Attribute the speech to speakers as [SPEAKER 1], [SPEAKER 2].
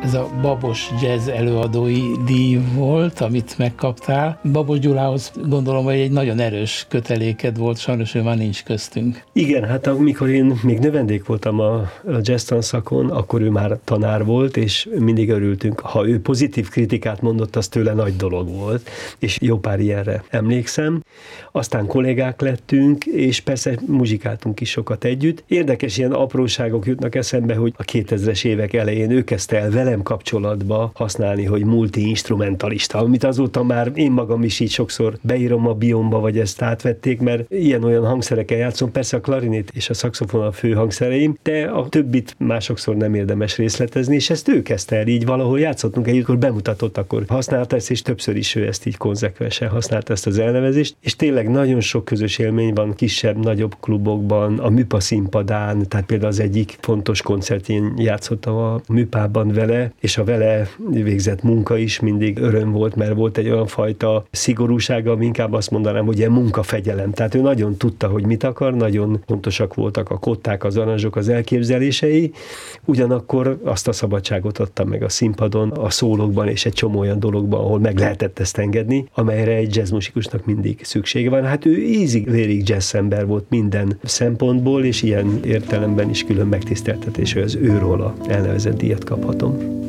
[SPEAKER 1] Ez a Babos Jazz előadói díj volt, amit megkaptál. Babos Gyulához gondolom, hogy egy nagyon erős köteléked volt, sajnos ő már nincs köztünk.
[SPEAKER 2] Igen, hát amikor én még növendék voltam a jazz tanszakon, akkor ő már tanár volt, és mindig örültünk. Ha ő pozitív kritikát mondott, az tőle nagy dolog volt, és jó pár ilyenre emlékszem. Aztán kollégák lettünk, és persze muzsikáltunk is sokat együtt. Érdekes ilyen apróságok jutnak eszembe, hogy a 2000-es évek elején ő kezdte el velem kapcsolatba használni, hogy multi-instrumentalista, amit azóta már én magam is így sokszor beírom a biomba, vagy ezt átvették, mert ilyen-olyan hangszerekkel játszom, persze a klarinét és a szaxofon a fő hangszereim, de a többit másokszor nem érdemes részletezni, és ezt ő kezdte el így valahol játszottunk együtt, akkor bemutatott, akkor használta ezt, és többször is ő ezt így konzekvensen használta ezt az elnevezést, és tényleg nagyon sok közös élmény van kisebb, nagyobb klubokban, a Műpa színpadán, tehát például az egyik fontos koncertjén játszottam a Műpában vele, és a vele végzett munka is mindig öröm volt, mert volt egy olyan fajta szigorúsága, ami inkább azt mondanám, hogy ilyen munkafegyelem. Tehát ő nagyon tudta, hogy mit akar, nagyon fontosak voltak a kották, az aranzsok, az elképzelései, ugyanakkor azt a szabadságot adta meg a színpadon, a szólókban és egy csomó olyan dologban, ahol meg lehetett ezt engedni, amelyre egy jazzmusikusnak mindig szüksége van. Hát ő ízig-vérig jazz ember volt minden szempontból, és ilyen értelemben is külön megtiszteltetés, hogy az őróla elnevezett díjat kaphatom.